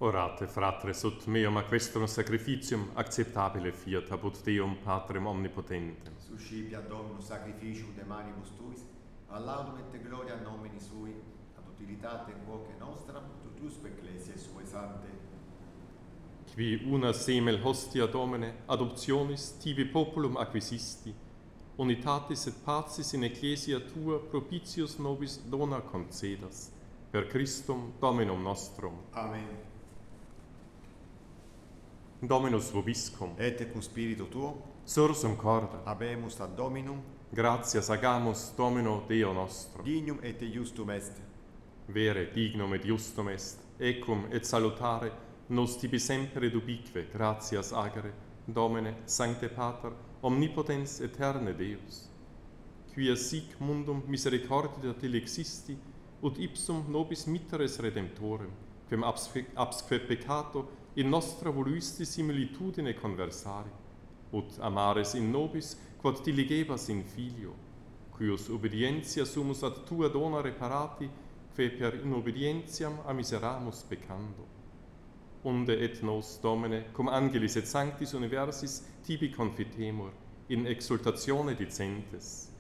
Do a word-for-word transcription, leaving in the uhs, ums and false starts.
Orate, fratres, ut meum a questum sacrificium acceptabile fiat apud Deum Patrem omnipotentem. Suscipia Dominus sacrificium de manibus tuis, ad laudum et gloria nomini sui, ad utilitate quoque nostra, tutusque ecclesiae sue sante. Qui una semel hostia Domine, adoptionis tibi populum acquisisti, unitatis et pacis in ecclesia tua propitius nobis dona concedas, per Christum Dominum nostrum. Amen. Dominus vobiscum, Et cum spiritu tuo, sursum corda, habemus ad Dominum, gratias agamus Domino Deo nostro. dignum et justum est. Vere, dignum et justum est, ecum et salutare, nos tibi sempre dubique, gratias agere, Domine, Sancte Pater, omnipotens eterne Deus, quia sic mundum misericordia dilexisti, ut ipsum nobis mitteres redemptorem, quem absque, absque peccato in nostra voluisti similitudine conversari, ut amares in nobis quod diligebas in filio, cuius obedientia sumus ad tua dona reparati, que per inobedientiam a miseramus peccando. Unde et nos, Domine, cum angelis et sanctis universis tibi confitemur, in exultatione dicentes.